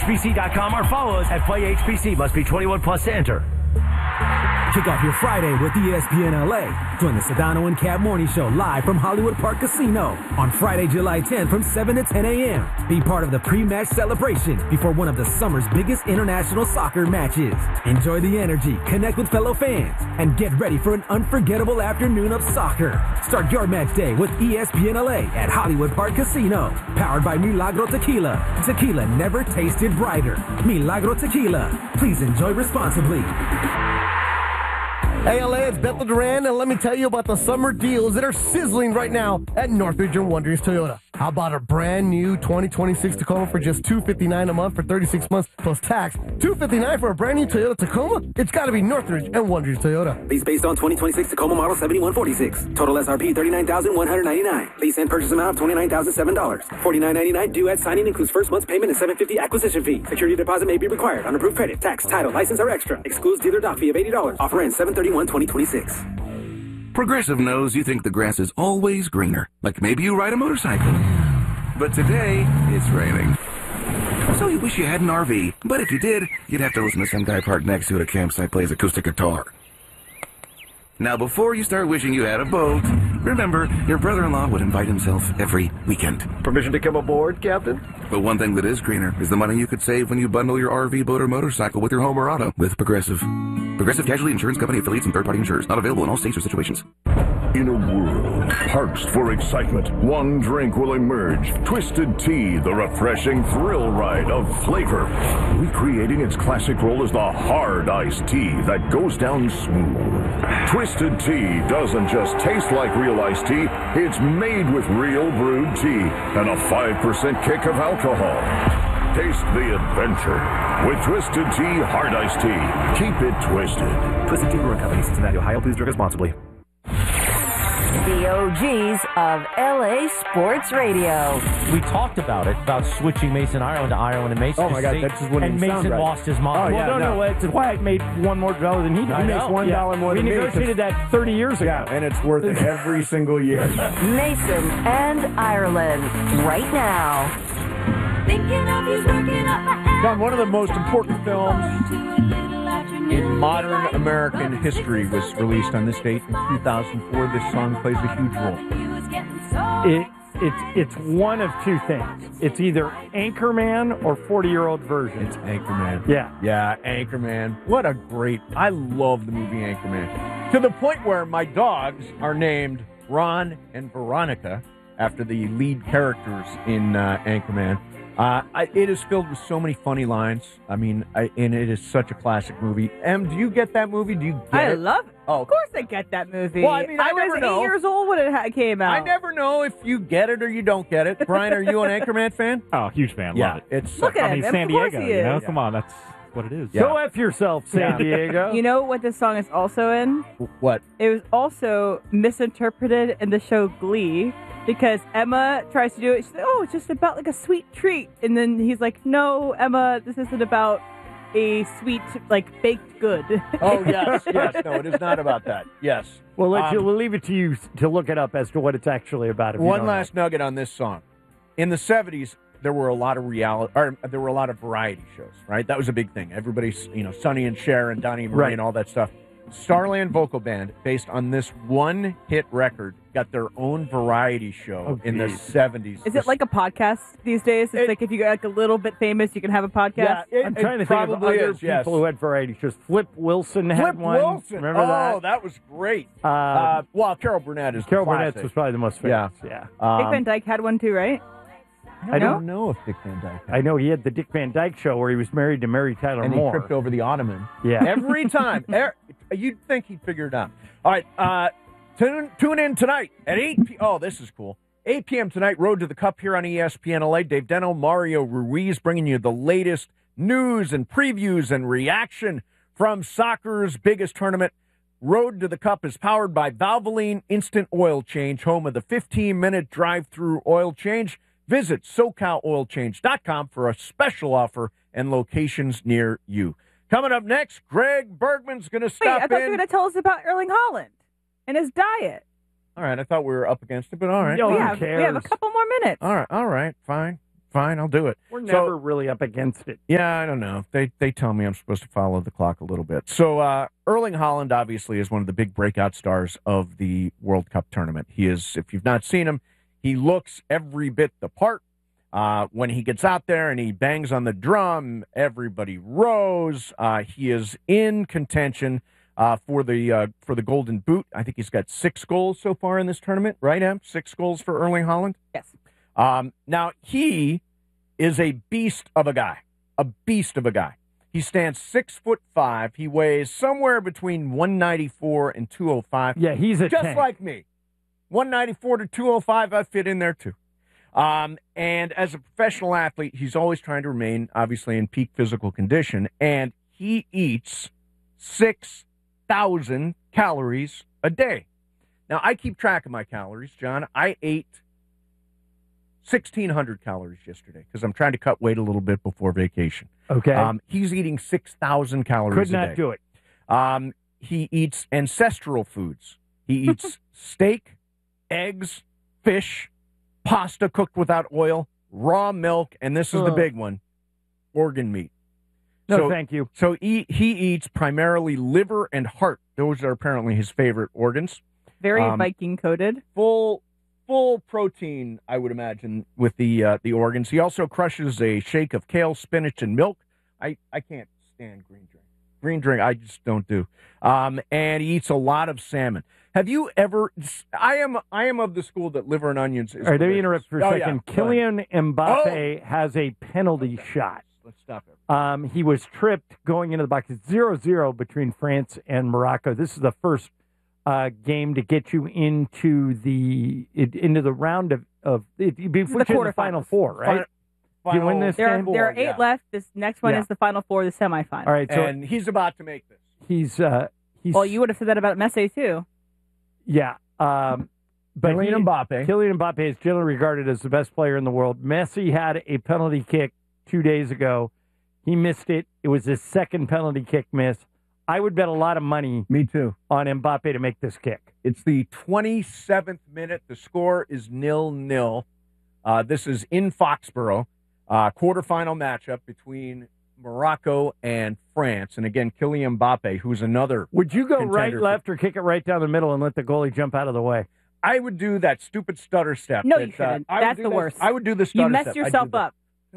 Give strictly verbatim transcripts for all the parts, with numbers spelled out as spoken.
B C dot com or follow us at Play H B C. Must be twenty-one plus to enter. Kick off your Friday with E S P N L A. Join the Sedano and Cab Morning Show live from Hollywood Park Casino on Friday, July tenth from seven to ten a.m. Be part of the pre-match celebration before one of the summer's biggest international soccer matches. Enjoy the energy, connect with fellow fans, and get ready for an unforgettable afternoon of soccer. Start your match day with E S P N L A at Hollywood Park Casino. Powered by Milagro Tequila. Tequila never tasted brighter. Milagro Tequila. Please enjoy responsibly. Hey L A, it's Bethel Duran, and let me tell you about the summer deals that are sizzling right now at Northridge and Wonders Toyota. How about a brand new twenty twenty-six Tacoma for just two hundred fifty-nine dollars a month for thirty-six months plus tax? two hundred fifty-nine dollars for a brand new Toyota Tacoma? It's got to be Northridge and Wonders Toyota. Lease based on twenty twenty-six Tacoma model seventy-one forty-six. Total S R P thirty-nine thousand one hundred ninety-nine dollars. Lease and purchase amount of twenty-nine thousand seven dollars. forty-nine ninety-nine due at signing includes first month's payment and seven hundred fifty dollars acquisition fee. Security deposit may be required. Unapproved credit, tax, title, license, or extra. Excludes dealer dock fee of eighty dollars. Offer ends seven thirty-one twenty twenty-six. Progressive knows you think the grass is always greener. Like maybe you ride a motorcycle. But today, it's raining. So you wish you had an R V. But if you did, you'd have to listen to some guy parked next to it at a campsite plays acoustic guitar. Now, before you start wishing you had a boat, remember, your brother-in-law would invite himself every weekend. Permission to come aboard, Captain? But one thing that is greener is the money you could save when you bundle your R V, boat, or motorcycle with your home or auto with Progressive. Progressive Casualty Insurance Company affiliates and third-party insurers. Not available in all states or situations. In a world parched for excitement, one drink will emerge. Twisted Tea, the refreshing thrill ride of flavor. Recreating its classic role as the hard iced tea that goes down smooth. Twisted Tea doesn't just taste like real iced tea, it's made with real brewed tea and a five percent kick of alcohol. Taste the adventure with Twisted Tea Hard Iced Tea. Keep it twisted. Twisted Tea Brewing Company, Cincinnati, Ohio. Please drink responsibly. The O Gs of L A Sports Radio. We talked about it, about switching Mason Ireland to Ireland, and Mason Oh my God, State, that just wouldn't and even Mason sound right. lost his mind. Oh, well, yeah, no, no. no, It's why I made one more dollar than he did. I He know. makes one dollar Yeah. more We than me. negotiated that thirty years ago. Yeah, and it's worth it every single year. Mason and Ireland, right now. John, one of the most important films in modern American history was released on this date in two thousand four. This song plays a huge role. It, it's it's one of two things. It's either Anchorman or forty-year-old version. It's Anchorman. Yeah. Yeah, Anchorman. What a great... I love the movie Anchorman. To the point where my dogs are named Ron and Veronica after the lead characters in uh, Anchorman. Uh, I, it is filled with so many funny lines. I mean, I, and it is such a classic movie. Em, do you get that movie? Do you get I it? love it. Oh, of course I get that movie. Well, I mean, I I was never eight know. years old when it ha- came out. I never know if you get it or you don't get it. Brian, are you an Anchorman fan? Oh, huge fan. Yeah, Love it. it's Look I at mean, him. San Of course Diego, he you know? is. Come on, that's what it is. Yeah. Go F yourself, San Diego. You know what this song is also in? What? It was also misinterpreted in the show Glee because Emma tries to do it. She's like, oh, it's just about like a sweet treat. And then he's like, no, Emma, this isn't about a sweet, like, baked good. Oh, yes, yes. No, it is not about that. Yes. We'll let you. Um, We'll leave it to you to look it up as to what it's actually about. If you One don't last nugget on this song. In the seventies, there were a lot of reality, or there were a lot of variety shows, right? That was a big thing. Everybody's, you know, Sonny and Cher and Donnie and Marie Right. and all that stuff. Starland Vocal Band, based on this one hit record, got their own variety show Oh, in the geez. seventies. Is it like a podcast these days? It's It- like if you get like a little bit famous, you can have a podcast. Yeah, it, I'm it trying to think of probably other is, yes. people who had variety shows. Flip Wilson had Flip one. Wilson. Remember oh, that? was great. Uh, Uh, well, Carol Burnett is Carol the Burnett classic. was probably the most famous. Yeah. Dick Um, Van Dyke had one too, right? I don't don't know if Dick Van Dyke had I know he had the Dick Van Dyke Show where he was married to Mary Tyler and he Moore. tripped over the ottoman. Yeah. Every time. Er- You'd think he'd figure it out. All right. Uh, tune, tune in tonight at eight p.m. Oh, this is cool. eight p.m. tonight, Road to the Cup here on E S P N L A. Dave Deno, Mario Ruiz bringing you the latest news and previews and reaction from soccer's biggest tournament. Road to the Cup is powered by Valvoline Instant Oil Change, home of the fifteen-minute drive-through oil change. Visit SoCal Oil Change dot com for a special offer and locations near you. Coming up next, Greg Bergman's going to Wait, stop I thought in. you were going to tell us about Erling Haaland and his diet. All right, I thought we were up against it, but all right. Yo, we, who have, we have a cares? couple more minutes. All right, all right, fine. fine, I'll do it. We're So- never really up against it. Yeah, I don't know. They they tell me I'm supposed to follow the clock a little bit. So uh, Erling Haaland obviously is one of the big breakout stars of the World Cup tournament. He is, if you've not seen him, he looks every bit the part. Uh, when he gets out there and he bangs on the drum, everybody rows. Uh, he is in contention uh, for the uh, for the Golden Boot. I think he's got six goals so far in this tournament, right, Em? Six goals for Erling Haaland? Yes. Um, now, he is a beast of a guy, a beast of a guy. He stands six foot five. He weighs somewhere between one ninety-four and two oh five. Yeah, he's a just tank. like me. one ninety-four to two oh five, I fit in there too. Um, and as a professional athlete, he's always trying to remain, obviously, in peak physical condition. And he eats six thousand calories a day. Now, I keep track of my calories, John. I ate sixteen hundred calories yesterday because I'm trying to cut weight a little bit before vacation. Okay. Um, he's eating six thousand calories Could a not day. do it. Um, he eats ancestral foods. He eats steak, eggs, fish, pasta cooked without oil, raw milk, and this is the Ugh. big one, organ meat. No, So- thank you. So he, he eats primarily liver and heart. Those are apparently his favorite organs. Very Um, Viking coded. Full full protein, I would imagine, with the uh, the organs. He also crushes a shake of kale, spinach, and milk. I, I can't stand green drink. Green drink, I just don't do. Um, and he eats a lot of salmon. Have you ever? I am I am of the school that liver and onions is. All right, let me delicious. interrupt for a Oh, second. yeah. Go ahead. Kylian Mbappe has a penalty shot. Let's stop it. Um, he was tripped going into the box. It's zero zero between France and Morocco. This is the first uh, game to get you into the it, into the round of, of it, before The you in the final quarterfinals. four, right? Final- you win this There are, game? there are eight yeah. left. This next one Yeah. is the final four, the semifinal. All right, so And he's about to make this. he's uh, he's Well, you would have said that about Messi too. yeah. Um, but Kylian he- Mbappe. Kylian Mbappe is generally regarded as the best player in the world. Messi had a penalty kick two days ago. He missed it. It was his second penalty kick miss. I would bet a lot of money Me too. on Mbappe to make this kick. It's the twenty-seventh minute. The score is nil-nil. Uh, this is in Foxborough. Uh, quarterfinal matchup between Morocco and France. And again, Kylian Mbappe, who's another. Would you go contender right, for- left, or kick it right down the middle and let the goalie jump out of the way? I would do that stupid stutter step. No, that, you shouldn't. Uh, I would That's do the this- worst. I would do the stutter You messed step. I'd do yourself that. up.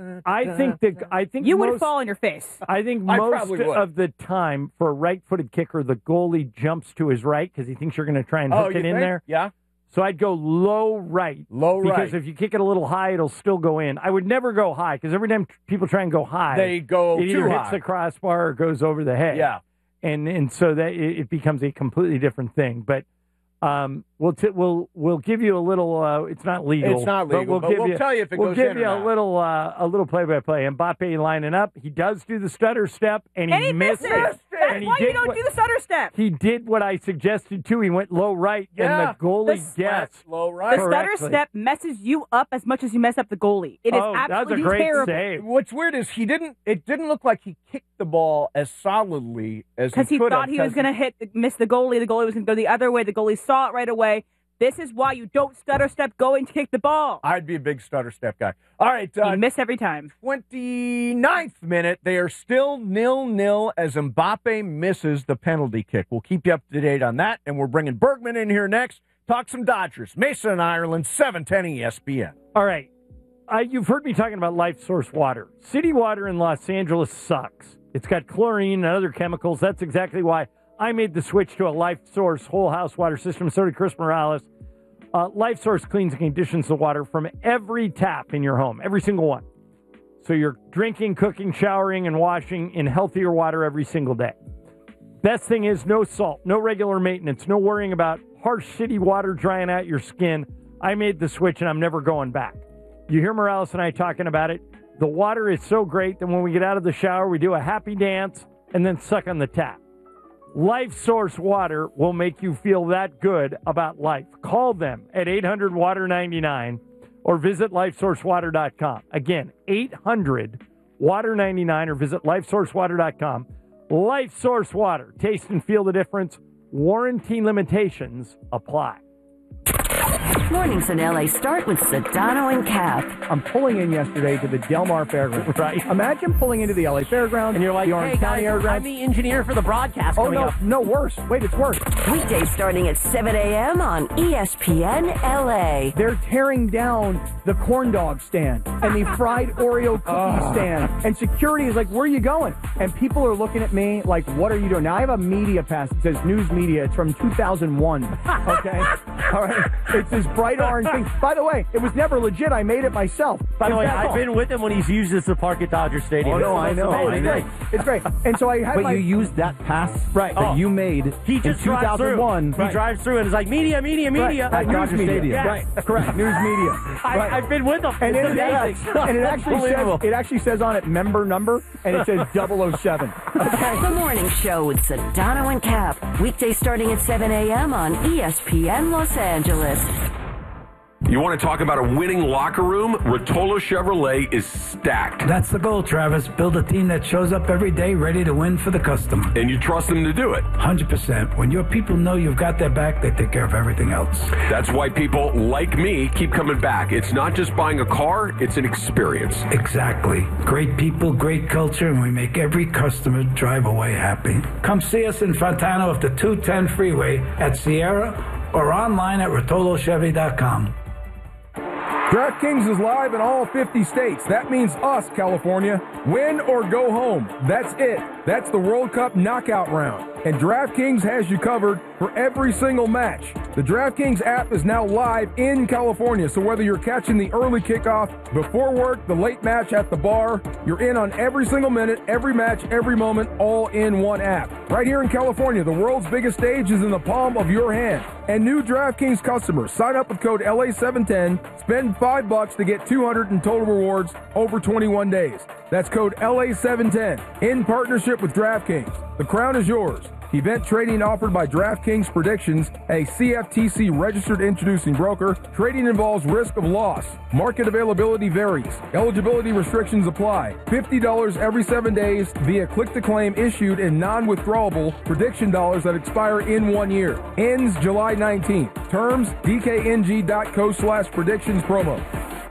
I think that I think You would most, fall on your face. I think I most probably would. of the time for a right-footed kicker, the goalie jumps to his right because he thinks you're going to try and Oh, hook you it in think? there. Yeah. So I'd go low right. Low right. Because if you kick it a little high, it'll still go in. I would never go high because every time people try and go high, They go it too either high. hits the crossbar or goes over the head. Yeah. and and so that it, it becomes a completely different thing. But um, we'll t- we'll we'll give you a little. Uh, it's not legal. It's not legal, But we'll, but give we'll you, tell you if it we'll goes give in you or a not. little uh, a little play by play. Mbappe lining up. He does do the stutter step, and he, And he missed misses. it. That's And he why you did don't what- do the stutter step. He did what I suggested too. He went low right, Yeah. and the goalie The guessed. Low The right. stutter correctly. step messes you up as much as you mess up the goalie. It is Oh, that was a absolutely great terrible. save. What's weird is he didn't. It didn't look like he kicked the ball as solidly as Because he could thought have, he was 'cause going to hit, miss the goalie. The goalie was going to go the other way. The goalie saw it right away. This is why you don't stutter step going to kick the ball. I'd be a big stutter step guy. All right, uh, You miss every time. twenty-ninth minute. They are still nil-nil as Mbappe misses the penalty kick. We'll keep you up to date on that, and we're bringing Bergman in here next. Talk some Dodgers. Mason, Ireland, seven ten E S P N. All right. Uh, you've heard me talking about Life Source water. City water in Los Angeles sucks. It's got chlorine and other chemicals. That's exactly why I made the switch to a Life Source whole house water system. So did Chris Morales. Uh, Life Source cleans and conditions the water from every tap in your home, every single one. So you're drinking, cooking, showering, and washing in healthier water every single day. Best thing is no salt, no regular maintenance, no worrying about harsh city water drying out your skin. I made the switch and I'm never going back. You hear Morales and I talking about it. The water is so great that when we get out of the shower, we do a happy dance and then suck on the tap. Life Source water will make you feel that good about life. Call them at eight hundred water ninety-nine or visit life source water dot com. Again, eight hundred water ninety-nine or visit life source water dot com. Life Source water. Taste and feel the difference. Warranty limitations apply. Mornings in L A start with Sedano and Cap. I'm pulling in yesterday to the Del Mar Fairgrounds. Right. Imagine pulling into the L A Fairgrounds. And you're like, the Orange hey, County guys, Airgrounds. I'm the engineer for the broadcast Oh, coming no, up. no, worse. Wait, it's worse. Weekdays starting at seven a.m. on E S P N L A. They're tearing down the corn dog stand and the fried Oreo cookie stand. And security is like, where are you going? And people are looking at me like, what are you doing? Now, I have a media pass. It says News Media. It's from two thousand one. Okay? All right? It's this bright orange thing. By the way, it was never legit. I made it myself. By the way, That's I've all. been with him when he's used this to park at Dodger Stadium. Oh, no, It's I know. amazing. It's great. It's great. And so I had But my... you used that pass Right. that Oh. you made He in just drives through. two thousand one. He drives through and is like, media, media, media. Right. At News Dodger media. Stadium. Yes. Right. Correct. News media. I, Right. I've been with him. And it's it, amazing. and it actually says Unbelievable. it actually says on it member number, and it says double oh seven. Okay. The Morning Show with Sedano and Cap. Weekdays starting at seven a.m. on E S P N Los Angeles. You want to talk about a winning locker room? Rotolo Chevrolet is stacked. That's the goal, Travis. Build a team that shows up every day ready to win for the customer. And you trust them to do it. one hundred percent. When your people know you've got their back, they take care of everything else. That's why people like me keep coming back. It's not just buying a car, it's an experience. Exactly. Great people, great culture, and we make every customer drive away happy. Come see us in Fontana off the two ten freeway at Sierra or online at rotolo chevy dot com. DraftKings is live in all fifty states. That means us, California. Win or go home. That's it. That's the World Cup knockout round. And DraftKings has you covered for every single match. The DraftKings app is now live in California, so whether you're catching the early kickoff, before work, the late match at the bar, you're in on every single minute, every match, every moment, all in one app. Right here in California, the world's biggest stage is in the palm of your hand. And new DraftKings customers, sign up with code L A seven ten, spend five bucks to get two hundred in total rewards over twenty-one days. That's code L A seven ten in partnership with DraftKings. The crown is yours. Event trading offered by DraftKings Predictions, a C F T C registered introducing broker. Trading involves risk of loss. Market availability varies. Eligibility restrictions apply. fifty dollars every seven days via click-to-claim issued in non-withdrawable prediction dollars that expire in one year. Ends July nineteenth. Terms, D K N G dot co slash predictions promo.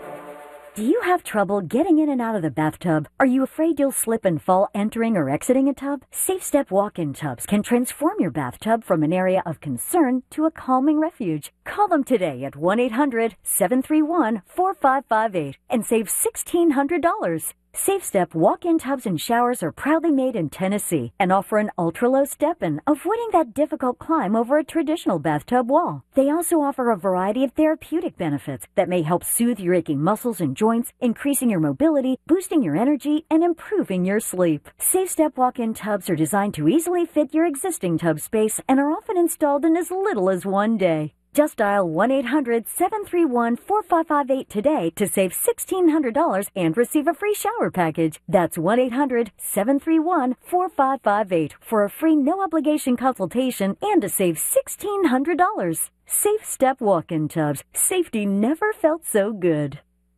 Do you have trouble getting in and out of the bathtub? Are you afraid you'll slip and fall entering or exiting a tub? Safe Step walk-in tubs can transform your bathtub from an area of concern to a calming refuge. Call them today at one eight hundred seven three one four five five eight and save sixteen hundred dollars. Safe Step walk-in tubs and showers are proudly made in Tennessee and offer an ultra-low step-in, avoiding that difficult climb over a traditional bathtub wall. They also offer a variety of therapeutic benefits that may help soothe your aching muscles and joints, increasing your mobility, boosting your energy, and improving your sleep. Safe Step walk-in tubs are designed to easily fit your existing tub space and are often installed in as little as one day. Just dial one eight hundred seven three one four five five eight today to save sixteen hundred dollars and receive a free shower package. That's one eight hundred seven three one four five five eight for a free no-obligation consultation and to save sixteen hundred dollars. Safe Step walk-in tubs. Safety never felt so good.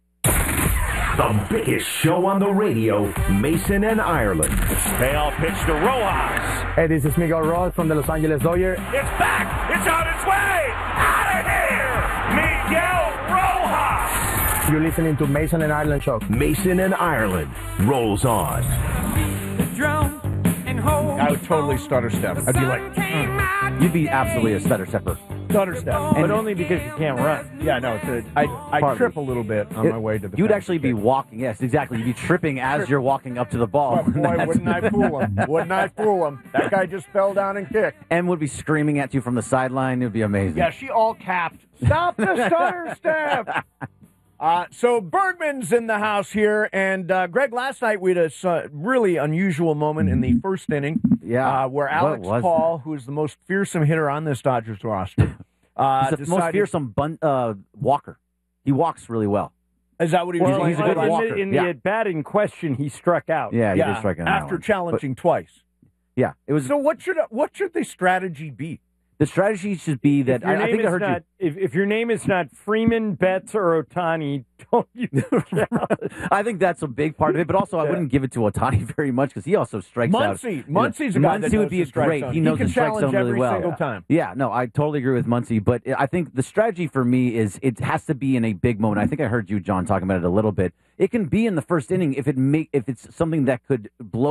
The biggest show on the radio, Mason and Ireland. Payoff pitch to Rojas. Hey, this is Miguel Rojas from the Los Angeles Dodgers. It's back. It's on its way. Out of here. Miguel Rojas. You're listening to Mason and Ireland Show. Mason and Ireland rolls on. I would totally stutter step. I'd be like, mm. You'd be absolutely a stutter stepper. Stutter step. But only because you can't run. Yeah, no, it's a, I, I Partly. trip a little bit on It- my way to the You would fence. actually be walking. Yes, exactly. You'd be tripping as Trip. you're walking up to the ball. But boy, That's- wouldn't I fool him. Wouldn't I fool him. That guy just fell down and kicked. And would be screaming at you from the sideline. It would be amazing. Yeah, she all capped. Stop the stutter step. Uh, so Bergman's in the house here, and uh, Greg, last night we had a uh, really unusual moment in the first inning. Yeah. Uh, where What Alex was Paul, who is the most fearsome hitter on this Dodgers roster, uh, He's the most decided- fearsome bun- uh, walker. He walks really well. Is that what he was Well, like? he's a good in the- walker. In Yeah. the at bat in question, he struck out. Yeah, he yeah, did strike out on that after one. challenging twice. But, yeah, it was. So what should what should the strategy be? The strategy should be that If your I, I name think I is heard not, if, if your name is not Freeman, Betts, or Otani, don't you? you. I think that's a big part of it, but also I wouldn't give it to Otani very much because he also strikes out. Muncy, Muncy's a guy that Muncy knows would be the strike great. zone. He knows can the strike challenge zone really every well. single time. Yeah, no, I totally agree with Muncy, but I think the strategy for me is it has to be in a big moment. I think I heard you, John, talking about it a little bit. It can be in the first inning if it make if it's something that could blow